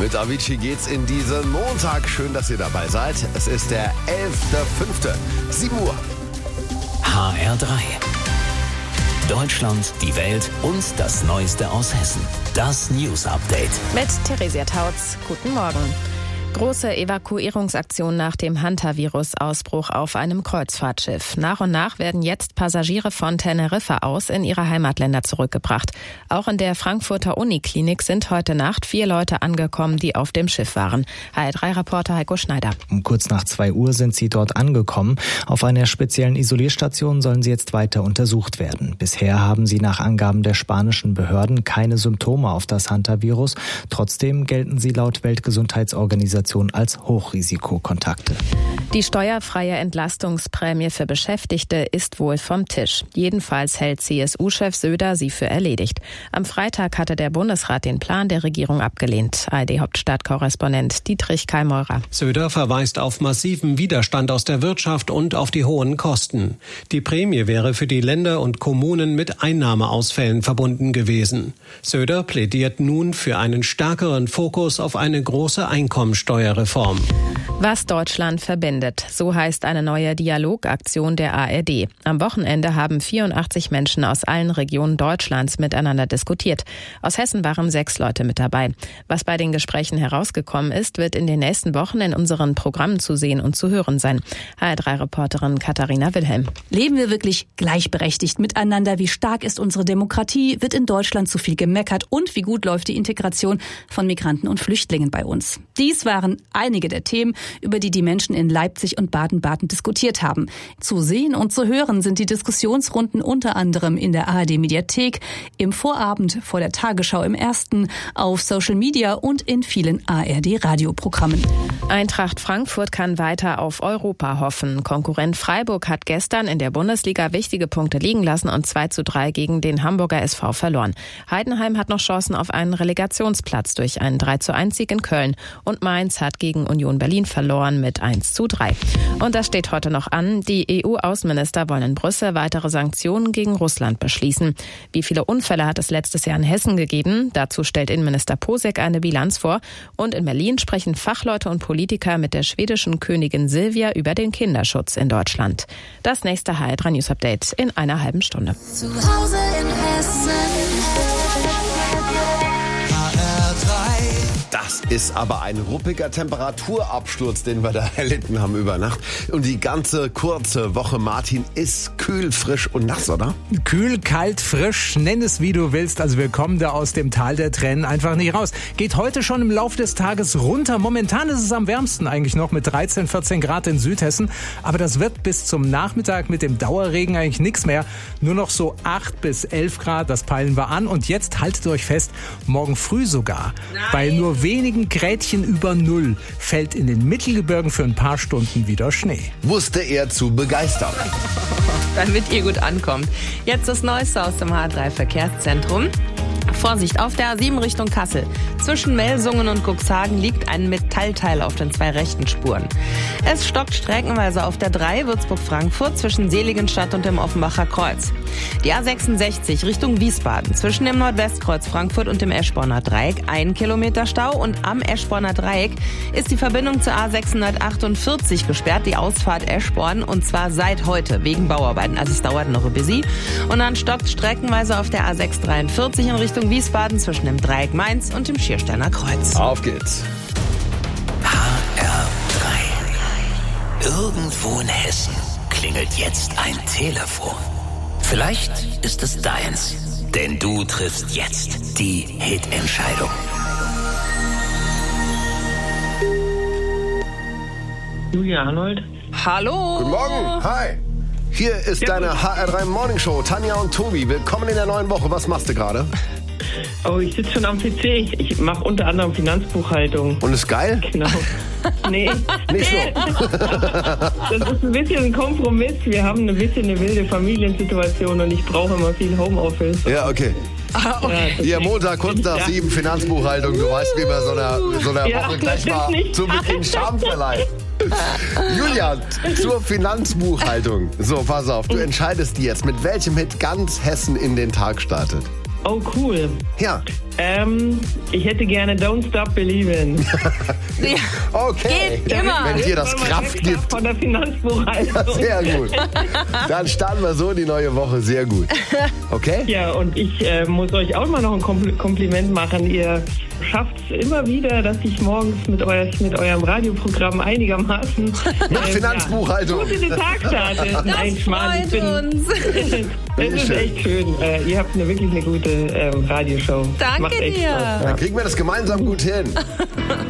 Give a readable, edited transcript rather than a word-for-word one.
Mit Avicii geht's in diesen Montag. Schön, dass ihr dabei seid. Es ist der 11.05. 7 Uhr. HR3. Deutschland, die Welt und das Neueste aus Hessen. Das News Update. Mit Theresia Tautz. Guten Morgen. Große Evakuierungsaktion nach dem Hantavirus-Ausbruch auf einem Kreuzfahrtschiff. Nach und nach werden jetzt Passagiere von Teneriffa aus in ihre Heimatländer zurückgebracht. Auch in der Frankfurter Uniklinik sind heute Nacht 4 Leute angekommen, die auf dem Schiff waren. HR3-Reporter Heiko Schneider. Um kurz nach 2 Uhr sind sie dort angekommen. Auf einer speziellen Isolierstation sollen sie jetzt weiter untersucht werden. Bisher haben sie nach Angaben der spanischen Behörden keine Symptome auf das Hantavirus. Trotzdem gelten sie laut Weltgesundheitsorganisation als Hochrisikokontakte. Die steuerfreie Entlastungsprämie für Beschäftigte ist wohl vom Tisch. Jedenfalls hält CSU-Chef Söder sie für erledigt. Am Freitag hatte der Bundesrat den Plan der Regierung abgelehnt. ARD-Hauptstadtkorrespondent Dietrich Kallmeurer. Söder verweist auf massiven Widerstand aus der Wirtschaft und auf die hohen Kosten. Die Prämie wäre für die Länder und Kommunen mit Einnahmeausfällen verbunden gewesen. Söder plädiert nun für einen stärkeren Fokus auf eine große Einkommensteuerreform. Was Deutschland verbindet, so heißt eine neue Dialogaktion der ARD. Am Wochenende haben 84 Menschen aus allen Regionen Deutschlands miteinander diskutiert. Aus Hessen waren 6 Leute mit dabei. Was bei den Gesprächen herausgekommen ist, wird in den nächsten Wochen in unseren Programmen zu sehen und zu hören sein. HR3-Reporterin Katharina Wilhelm. Leben wir wirklich gleichberechtigt miteinander? Wie stark ist unsere Demokratie? Wird in Deutschland zu viel gemeckert? Und wie gut läuft die Integration von Migranten und Flüchtlingen bei uns? Dies waren einige der Themen, über die die Menschen in Leipzig und Baden-Baden diskutiert haben. Zu sehen und zu hören sind die Diskussionsrunden unter anderem in der ARD-Mediathek, im Vorabend vor der Tagesschau im Ersten, auf Social Media und in vielen ARD-Radioprogrammen. Eintracht Frankfurt kann weiter auf Europa hoffen. Konkurrent Freiburg hat gestern in der Bundesliga wichtige Punkte liegen lassen und 2:3 gegen den Hamburger SV verloren. Heidenheim hat noch Chancen auf einen Relegationsplatz durch einen 3:1-Sieg in Köln. Und Mainz hat gegen Union Berlin verloren mit 1:3. Und das steht heute noch an. Die EU-Außenminister wollen in Brüssel weitere Sanktionen gegen Russland beschließen. Wie viele Unfälle hat es letztes Jahr in Hessen gegeben? Dazu stellt Innenminister Posek eine Bilanz vor. Und in Berlin sprechen Fachleute und Politiker mit der schwedischen Königin Silvia über den Kinderschutz in Deutschland. Das nächste HR3 News Update in einer halben Stunde. Zu Hause in Hessen. Das ist aber ein ruppiger Temperaturabsturz, den wir da erlitten haben über Nacht. Und die ganze kurze Woche, Martin, ist kühl, frisch und nass, oder? Kühl, kalt, frisch, nenn es wie du willst. Also wir kommen da aus dem Tal der Tränen einfach nicht raus. Geht heute schon im Laufe des Tages runter. Momentan ist es am wärmsten eigentlich noch mit 13, 14 Grad in Südhessen. Aber das wird bis zum Nachmittag mit dem Dauerregen eigentlich nichts mehr. Nur noch so 8 bis 11 Grad, das peilen wir an. Und jetzt haltet euch fest, morgen früh sogar, bei nur wenigen Grädchen über Null fällt in den Mittelgebirgen für ein paar Stunden wieder Schnee. Wusste er zu begeistern. Damit ihr gut ankommt. Jetzt das Neueste aus dem H3 Verkehrszentrum. Vorsicht, auf der A7 Richtung Kassel. Zwischen Melsungen und Cuxhagen liegt ein Metallteil auf den 2 rechten Spuren. Es stockt streckenweise auf der 3 Würzburg-Frankfurt zwischen Seligenstadt und dem Offenbacher Kreuz. Die A66 Richtung Wiesbaden. Zwischen dem Nordwestkreuz Frankfurt und dem Eschborner Dreieck 1 Kilometer Stau. Und am Eschborner Dreieck ist die Verbindung zur A648 gesperrt, die Ausfahrt Eschborn. Und zwar seit heute wegen Bauarbeiten. Also es dauert noch ein bisschen. Und dann stockt streckenweise auf der A643 in Richtung Wiesbaden zwischen dem Dreieck Mainz und dem Schiersteiner Kreuz. Auf geht's. HR3. Irgendwo in Hessen klingelt jetzt ein Telefon. Vielleicht ist es deins, denn du triffst jetzt die Hit-Entscheidung. Julia Arnold. Hallo. Guten Morgen. Hi. Hier ist deine HR3 Morning Show. Tanja und Tobi, willkommen in der neuen Woche. Was machst du gerade? Oh, ich sitze schon am PC. Ich mache unter anderem Finanzbuchhaltung. Und ist geil? Genau. Nee. Nicht so. Das ist ein bisschen ein Kompromiss. Wir haben ein bisschen eine wilde Familiensituation und ich brauche immer viel Homeoffice. Ja, okay. Okay. Hier Montag, kurz nach 7, Finanzbuchhaltung. Du weißt, wie man so einer Woche gleich mal zu Beginn Charme verleiht. Julia, zur Finanzbuchhaltung. So, pass auf, du entscheidest jetzt, mit welchem Hit ganz Hessen in den Tag startet. Oh, cool. Ja, Ich hätte gerne Don't Stop Believin'. Okay. Geht immer. Wenn dir das Kraft gibt. Von der Finanzbuchhaltung. Sehr gut. Dann starten wir so in die neue Woche. Sehr gut. Okay? Ja, und ich muss euch auch mal noch ein Kompliment machen. Ihr schafft es immer wieder, dass ich morgens mit eurem Radioprogramm einigermaßen Finanzbuchhaltung. gut in den Tag starte. Nein, Schmarrn, uns. Das ist echt schön. Ihr habt wirklich eine gute Radioshow. Danke Macht echt dir. Spaß. Dann kriegen wir das gemeinsam gut hin.